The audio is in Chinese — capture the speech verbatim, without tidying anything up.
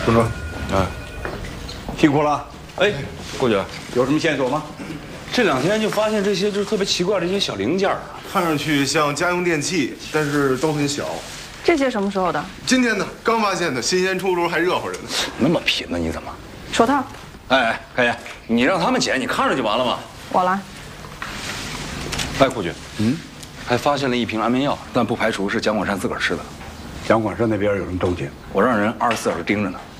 不说， 哎， 辛苦了。 哎，顾局， 有什么线索吗？ 这两天就发现这些就是特别奇怪的一些小零件啊， 看上去像家用电器，但是都很小。 这些什么时候的？ 今天呢，刚发现的，新鲜出炉，还热乎着呢。 那么贫呢？你怎么？ 手套。 哎哎，开言，你让他们捡，你看着就完了嘛。 我来。 哎，顾局，嗯，还发现了一瓶安眠药，但不排除是蒋广山自个儿吃的。 蒋广山那边有什么动静？ 我让人二十四小时盯着呢。